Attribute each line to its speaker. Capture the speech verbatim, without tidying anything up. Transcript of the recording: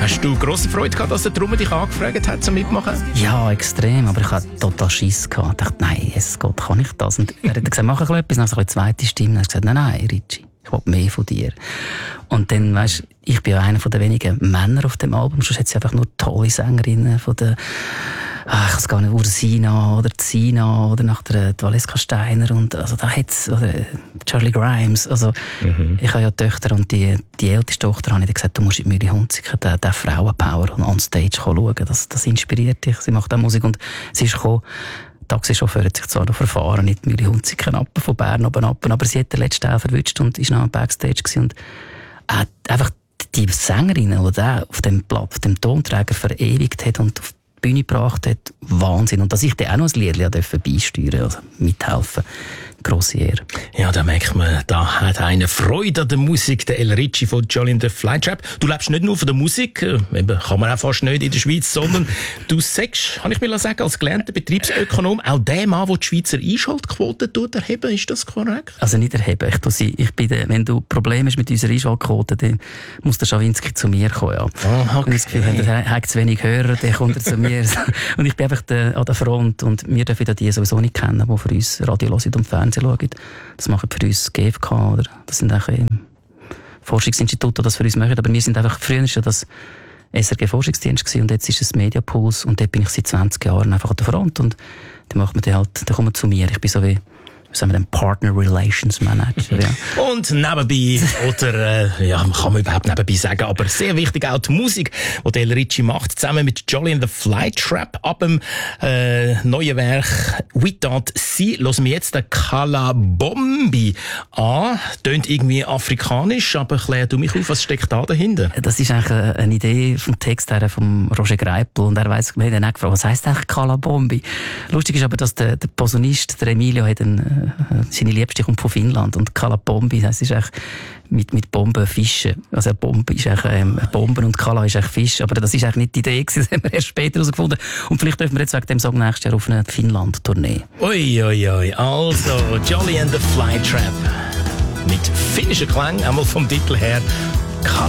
Speaker 1: Hast du grosse Freude gehabt, dass der Drummer dich angefragt hat, zum Mitmachen?
Speaker 2: Ja, extrem. Aber ich hatte total Schiss gehabt. Ich dachte, nein, es geht, kann ich das? Und er hat gesagt, mach ein etwas. Dann so eine zweite Stimme. Er hat gesagt, nein, nein, Richie, ich will mehr von dir. Und dann, weisst, ich bin ja einer der wenigen Männer auf dem Album. Sonst hat es einfach nur tolle Sängerinnen von der, ach, ich weiß gar nicht, Ursina oder Zina oder nach der Valeska Steiner und, also da hat's, oder Charlie Grimes. Also, mhm. ich habe ja Töchter und die, die älteste Tochter habe ich gesagt, du musst in die Mühle Hunziker, der, der Frauenpower on Stage schauen. Das, das inspiriert dich. Sie macht auch Musik und sie ist gekommen. Der Taxichauffeur hat sich zwar noch verfahren, nicht Mühle Hunziker ab, von Bern oben ab, aber sie hat den letzten Teil verwünscht und ist noch am Backstage gewesen und hat einfach die Sängerin, die der auf dem Blatt, auf dem Tonträger verewigt hat und auf die Bühne gebracht hat, Wahnsinn. Und dass ich da auch noch ein Liedchen beisteuern, also mithelfen, grosse Ehre.
Speaker 1: Ja, da merkt man, da hat einer Freude an der Musik, der El Richie von Jolly and the Flytrap. Du lebst nicht nur von der Musik, äh, kann man auch fast nicht in der Schweiz, sondern du sagst, kann ich mir sagen, als gelernter Betriebsökonom, auch der Mann, der die Schweizer Einschaltquote erheben, ist das korrekt?
Speaker 2: Also nicht erheben, ich tue sie, ich bin der, wenn du Probleme hast mit unserer Einschaltquote, dann muss der Schawinski zu mir kommen, ja.
Speaker 1: Oh, okay.
Speaker 2: Und das Gefühl, er hat zu wenig Hörer, dann kommt er zu mir. Und ich bin einfach der, an der Front und wir dürfen ja die sowieso nicht kennen, die für uns Radio hören und Fernsehen schauen. Das machen für uns G F K, oder? Das sind auch Forschungsinstitute, die das für uns machen. Aber wir sind einfach, früher war ja das S R G-Forschungsdienst gewesen, und jetzt ist es Mediapuls und dort bin ich seit zwanzig Jahren einfach an der Front und dann macht man die halt, dann kommt man zu mir. Ich bin so wie, wie sagen wir denn, Partner Relations Manager, ja.
Speaker 1: Und nebenbei, oder, äh, ja, kann man überhaupt nebenbei sagen, aber sehr wichtig auch die Musik, die El Richie macht, zusammen mit Jolly and the Flytrap, ab dem, äh, neuen Werk We Don't See, hören wir jetzt den Kala Bombi an. Tönt irgendwie afrikanisch, aber klär du mich auf, was steckt da dahinter?
Speaker 2: Das ist eigentlich eine Idee vom Text her von Roger Greipel und er weiss, wir haben ihn auch gefragt, was heisst eigentlich Kala Bombi? Lustig ist aber, dass der, der Posaunist, der Emilio, hat einen, seine Liebste kommt von Finnland und Kalabombi, das ist eigentlich mit, mit Bomben fischen. Also Bombe ist eigentlich ähm, Bomben und Kala ist eigentlich Fisch, aber das ist eigentlich nicht die Idee gewesen, das haben wir erst später herausgefunden. Und vielleicht dürfen wir jetzt wegen dem Song nächstes Jahr auf eine Finnland-Tournee.
Speaker 1: Ui, ui, ui. Also, Jolly and the Flytrap. Mit finnischen Klang, einmal vom Titel her, Kala.